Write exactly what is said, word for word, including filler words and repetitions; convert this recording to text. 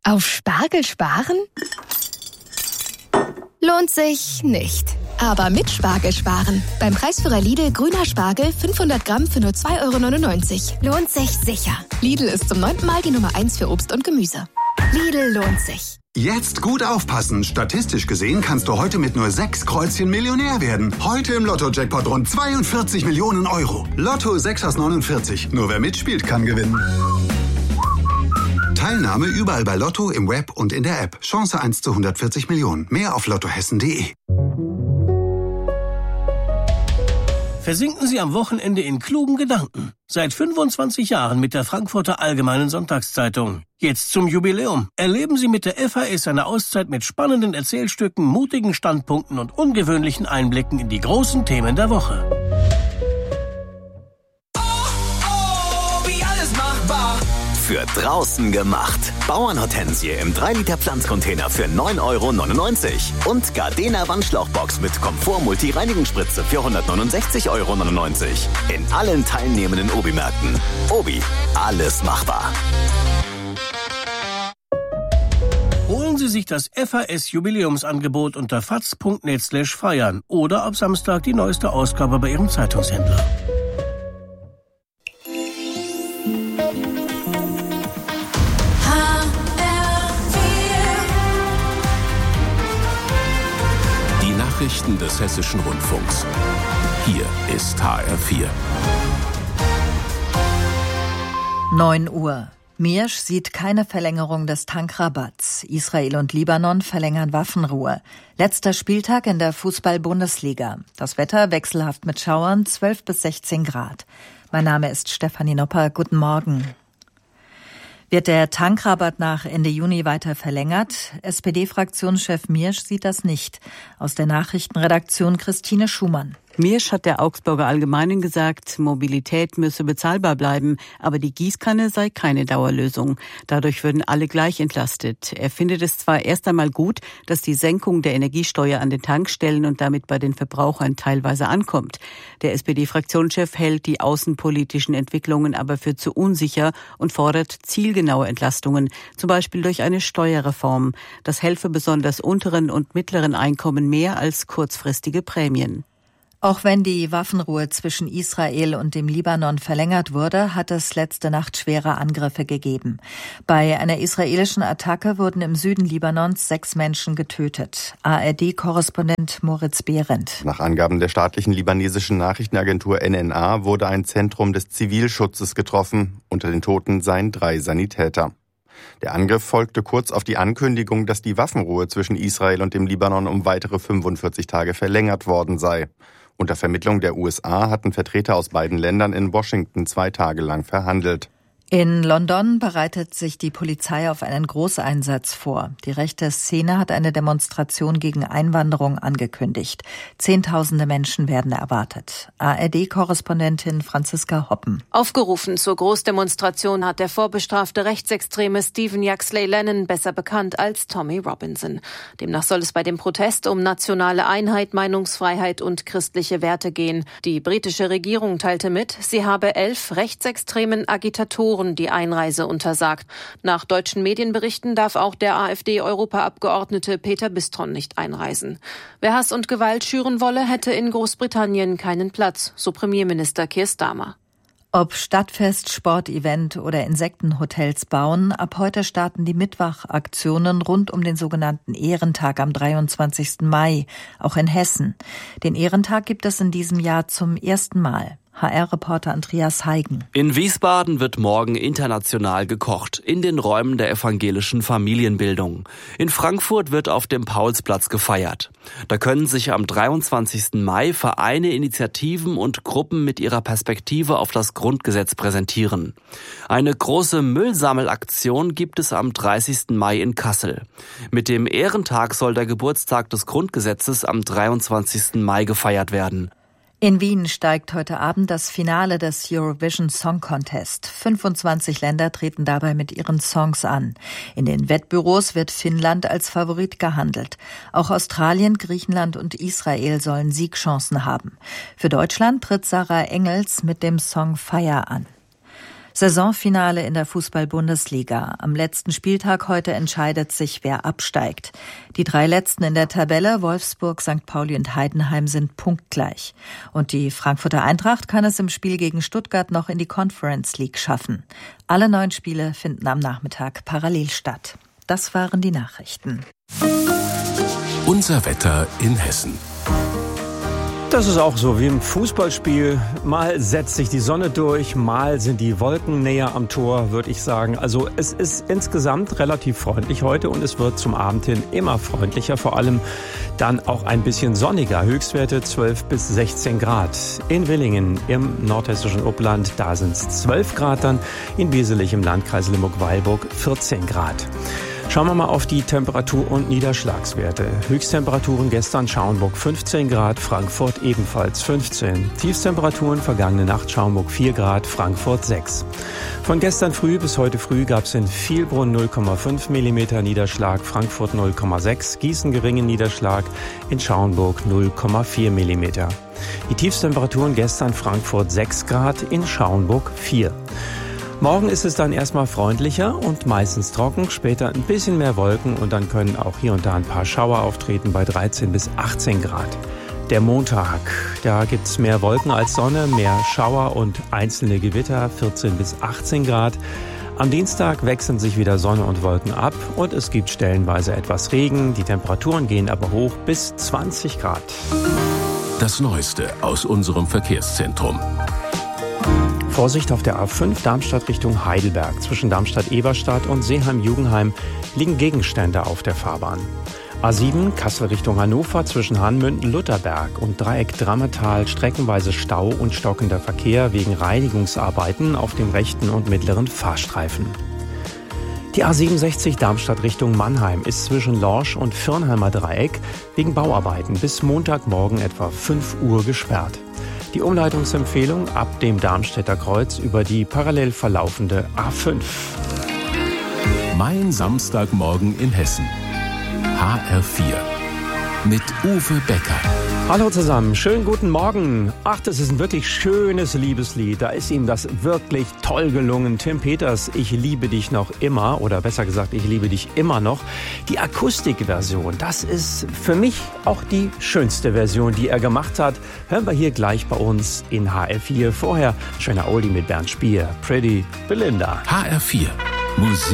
Auf Spargel sparen? Lohnt sich nicht. Aber mit Spargel sparen. Beim Preisführer Lidl grüner Spargel fünfhundert Gramm für nur zwei Euro neunundneunzig. Lohnt sich sicher. Lidl ist zum neunten Mal die Nummer eins für Obst und Gemüse. Lidl lohnt sich. Jetzt gut aufpassen. Statistisch gesehen kannst du heute mit nur sechs Kreuzchen Millionär werden. Heute im Lotto-Jackpot rund zweiundvierzig Millionen Euro. Lotto sechs aus neunundvierzig. Nur wer mitspielt, kann gewinnen. Teilnahme überall bei Lotto, im Web und in der App. Chance eins zu hundertvierzig Millionen. Mehr auf lottohessen punkt de. Versinken Sie am Wochenende in klugen Gedanken. Seit fünfundzwanzig Jahren mit der Frankfurter Allgemeinen Sonntagszeitung. Jetzt zum Jubiläum. Erleben Sie mit der F A S eine Auszeit mit spannenden Erzählstücken, mutigen Standpunkten und ungewöhnlichen Einblicken in die großen Themen der Woche. Für draußen gemacht. Bauernhortensie im drei Liter Pflanzcontainer für neun Euro neunundneunzig. Und Gardena Wandschlauchbox mit Komfort-Multi-Reinigungsspritze für hundertneunundsechzig Euro neunundneunzig. In allen teilnehmenden Obi-Märkten. Obi, alles machbar. Holen Sie sich das F A S-Jubiläumsangebot unter faz punkt net slash feiern oder ab Samstag die neueste Ausgabe bei Ihrem Zeitungshändler. Nachrichten des Hessischen Rundfunks. Hier ist H R vier. neun Uhr. Miersch sieht keine Verlängerung des Tankrabatts. Israel und Libanon verlängern Waffenruhe. Letzter Spieltag in der Fußball-Bundesliga. Das Wetter wechselhaft mit Schauern, zwölf bis sechzehn Grad. Mein Name ist Stefanie Nopper. Guten Morgen. Wird der Tankrabatt nach Ende Juni weiter verlängert? S P D-Fraktionschef Miersch sieht das nicht. Aus der Nachrichtenredaktion Christine Schumann. Miersch hat der Augsburger Allgemeinen gesagt, Mobilität müsse bezahlbar bleiben, aber die Gießkanne sei keine Dauerlösung. Dadurch würden alle gleich entlastet. Er findet es zwar erst einmal gut, dass die Senkung der Energiesteuer an den Tankstellen und damit bei den Verbrauchern teilweise ankommt. Der S P D-Fraktionschef hält die außenpolitischen Entwicklungen aber für zu unsicher und fordert zielgenaue Entlastungen, zum Beispiel durch eine Steuerreform. Das helfe besonders unteren und mittleren Einkommen mehr als kurzfristige Prämien. Auch wenn die Waffenruhe zwischen Israel und dem Libanon verlängert wurde, hat es letzte Nacht schwere Angriffe gegeben. Bei einer israelischen Attacke wurden im Süden Libanons sechs Menschen getötet. A R D-Korrespondent Moritz Behrendt. Nach Angaben der staatlichen libanesischen Nachrichtenagentur N N A wurde ein Zentrum des Zivilschutzes getroffen. Unter den Toten seien drei Sanitäter. Der Angriff folgte kurz auf die Ankündigung, dass die Waffenruhe zwischen Israel und dem Libanon um weitere fünfundvierzig Tage verlängert worden sei. Unter Vermittlung der U S A hatten Vertreter aus beiden Ländern in Washington zwei Tage lang verhandelt. In London bereitet sich die Polizei auf einen Großeinsatz vor. Die rechte Szene hat eine Demonstration gegen Einwanderung angekündigt. Zehntausende Menschen werden erwartet. A R D-Korrespondentin Franziska Hoppen. Aufgerufen zur Großdemonstration hat der vorbestrafte Rechtsextreme Stephen Yaxley Lennon, besser bekannt als Tommy Robinson. Demnach soll es bei dem Protest um nationale Einheit, Meinungsfreiheit und christliche Werte gehen. Die britische Regierung teilte mit, sie habe elf rechtsextremen Agitatoren die Einreise untersagt. Nach deutschen Medienberichten darf auch der AfD-Europaabgeordnete Peter Bistron nicht einreisen. Wer Hass und Gewalt schüren wolle, hätte in Großbritannien keinen Platz, so Premierminister Keir Starmer. Ob Stadtfest, Sportevent oder Insektenhotels bauen, ab heute starten die Mitwachaktionen rund um den sogenannten Ehrentag am dreiundzwanzigsten Mai, auch in Hessen. Den Ehrentag gibt es in diesem Jahr zum ersten Mal. H R-Reporter Andreas Heigen. In Wiesbaden wird morgen international gekocht, in den Räumen der evangelischen Familienbildung. In Frankfurt wird auf dem Paulsplatz gefeiert. Da können sich am dreiundzwanzigsten Mai Vereine, Initiativen und Gruppen mit ihrer Perspektive auf das Grundgesetz präsentieren. Eine große Müllsammelaktion gibt es am dreißigsten Mai in Kassel. Mit dem Ehrentag soll der Geburtstag des Grundgesetzes am dreiundzwanzigsten Mai gefeiert werden. In Wien steigt heute Abend das Finale des Eurovision Song Contest. fünfundzwanzig Länder treten dabei mit ihren Songs an. In den Wettbüros wird Finnland als Favorit gehandelt. Auch Australien, Griechenland und Israel sollen Siegchancen haben. Für Deutschland tritt Sarah Engels mit dem Song Fire an. Saisonfinale in der Fußball-Bundesliga. Am letzten Spieltag heute entscheidet sich, wer absteigt. Die drei Letzten in der Tabelle, Wolfsburg, Sankt Pauli und Heidenheim, sind punktgleich. Und die Frankfurter Eintracht kann es im Spiel gegen Stuttgart noch in die Conference League schaffen. Alle neun Spiele finden am Nachmittag parallel statt. Das waren die Nachrichten. Unser Wetter in Hessen. Das ist auch so wie im Fußballspiel. Mal setzt sich die Sonne durch, mal sind die Wolken näher am Tor, würde ich sagen. Also es ist insgesamt relativ freundlich heute und es wird zum Abend hin immer freundlicher. Vor allem dann auch ein bisschen sonniger. Höchstwerte zwölf bis sechzehn Grad. In Willingen im nordhessischen Upland, da sind es zwölf Grad dann. In Wieselich im Landkreis Limburg-Weilburg vierzehn Grad. Schauen wir mal auf die Temperatur- und Niederschlagswerte. Höchsttemperaturen gestern Schauenburg fünfzehn Grad, Frankfurt ebenfalls fünfzehn. Tiefstemperaturen vergangene Nacht Schauenburg vier Grad, Frankfurt sechs. Von gestern früh bis heute früh gab es in Vielbrunn null Komma fünf Millimeter Niederschlag, Frankfurt null Komma sechs, Gießen geringen Niederschlag, in Schauenburg null Komma vier Millimeter. Die Tiefstemperaturen gestern Frankfurt sechs Grad, in Schauenburg vier. Morgen ist es dann erstmal freundlicher und meistens trocken, später ein bisschen mehr Wolken und dann können auch hier und da ein paar Schauer auftreten bei dreizehn bis achtzehn Grad. Der Montag, da gibt's mehr Wolken als Sonne, mehr Schauer und einzelne Gewitter, vierzehn bis achtzehn Grad. Am Dienstag wechseln sich wieder Sonne und Wolken ab und es gibt stellenweise etwas Regen. Die Temperaturen gehen aber hoch bis zwanzig Grad. Das Neueste aus unserem Verkehrszentrum. Vorsicht auf der A fünf Darmstadt Richtung Heidelberg. Zwischen Darmstadt-Eberstadt und Seeheim-Jugenheim liegen Gegenstände auf der Fahrbahn. A sieben Kassel Richtung Hannover zwischen Hanmünden-Lutherberg und Dreieck-Drammetal streckenweise Stau und stockender Verkehr wegen Reinigungsarbeiten auf dem rechten und mittleren Fahrstreifen. Die A siebenundsechzig Darmstadt Richtung Mannheim ist zwischen Lorsch und Firnheimer Dreieck wegen Bauarbeiten bis Montagmorgen etwa fünf Uhr gesperrt. Die Umleitungsempfehlung ab dem Darmstädter Kreuz über die parallel verlaufende A fünf. Mein Samstagmorgen in Hessen. H R vier. Mit Uwe Becker. Hallo zusammen, schönen guten Morgen. Ach, das ist ein wirklich schönes Liebeslied. Da ist ihm das wirklich toll gelungen. Tim Peters, Ich liebe dich noch immer, oder besser gesagt, ich liebe dich immer noch. Die Akustikversion, das ist für mich auch die schönste Version, die er gemacht hat. Hören wir hier gleich bei uns in H R vier. Vorher schöner Oldie mit Bernd Spier, Pretty Belinda. H R vier. Musik.